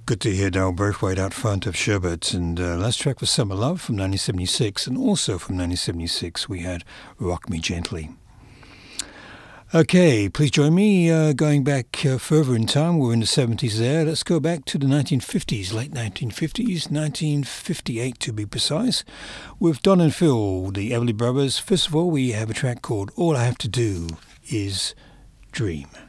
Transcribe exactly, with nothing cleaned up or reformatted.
Good to hear Dale Braithwaite out front of Sherbet. And uh, last track was Summer Love from nineteen seventy-six. And also from nineteen seventy-six, we had Rock Me Gently. Okay, please join me uh, going back uh, further in time. We're in the seventies there. Let's go back to the nineteen fifties, late nineteen fifties, nineteen fifty-eight to be precise, with Don and Phil, the Everly Brothers. First of all, we have a track called All I Have to Do Is Dream.